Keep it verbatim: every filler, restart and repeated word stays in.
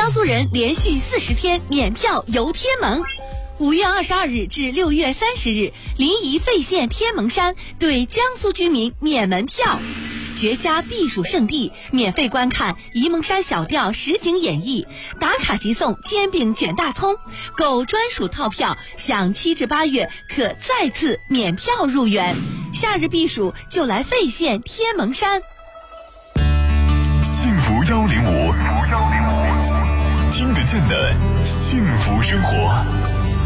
江苏人连续四十天免票游天门。五月二十二日至六月三十日，临沂费县天门山对江苏居民免门票。绝佳避暑胜地，免费观看沂蒙山小调实景演绎，打卡即送煎饼卷大葱，购专属套票享七至八月可再次免票入园。夏日避暑就来费县天门山。 幸福幺零五，听得见的幸福生活。